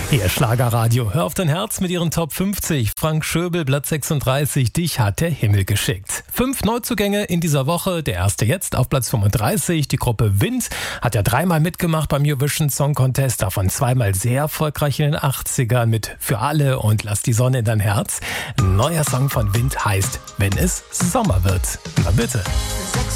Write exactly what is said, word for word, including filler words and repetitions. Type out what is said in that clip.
Ihr Schlagerradio, hör auf dein Herz mit ihren Top fünfzig. Frank Schöbel, Blatt sechsunddreißig, dich hat der Himmel geschickt. Fünf Neuzugänge in dieser Woche, der erste jetzt auf Platz fünfunddreißig. Die Gruppe Wind hat ja dreimal mitgemacht beim Eurovision Song Contest, davon zweimal sehr erfolgreich in den achtzigern mit Für alle und Lass die Sonne in dein Herz. Ein neuer Song von Wind heißt Wenn es Sommer wird. Na bitte.